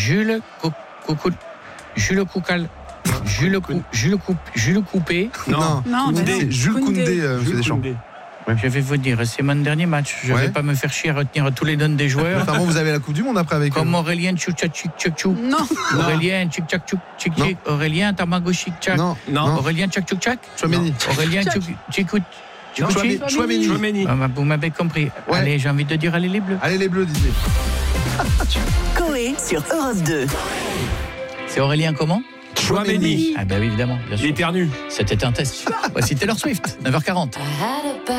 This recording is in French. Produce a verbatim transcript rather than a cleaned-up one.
Jules Co- Coco- Jules Coucal. Jules Cou- Jules Coup- Jules Coupé. Non, Non, Koundé. mais C'est Jules Koundé. Koundé, euh, monsieur Jules Deschamps. Koundé. Je vais vous dire, c'est mon dernier match. Je ne Ouais. vais pas me faire chier à retenir tous les noms des joueurs. Enfin bon, vous avez la Coupe du Monde après avec Comme eux. Aurélien Tchouktchak Tchou. Non, Aurélien Tchik Tchak Tchouk Tchik Non. Tchik. Aurélien Tamagotchi Tchak. Non, Non. Aurélien Tchak Tchouk Tchak. Chouameni. Aurélien Tchak. Tchouk Tchikout. Non, Tchikouchi. Chouameni. Chouameni. Chouameni. Ah, bah, vous m'avez compris. Ouais. Allez, j'ai envie de dire allez les bleus. Allez les Bleus, Didier. Coé sur Europe deux. C'est Aurélien comment? Chouameni. Ah ben oui, évidemment, bien sûr. Il éternue. C'était un test. Voici Taylor Swift, neuf heures quarante.